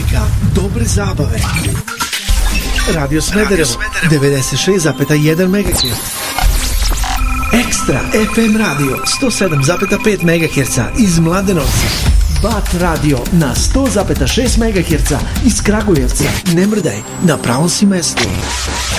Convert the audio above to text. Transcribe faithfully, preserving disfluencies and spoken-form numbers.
muzika, dobre zabave. Radio Smederevo, devedeset šest zarez jedan megaherca. Ekstra F M radio, sto sedam zarez pet megaherca iz Mladenovca. Bat radio na sto zarez šest megaherca iz Kragujevca. Ne mrdaj, na pravom si mestu.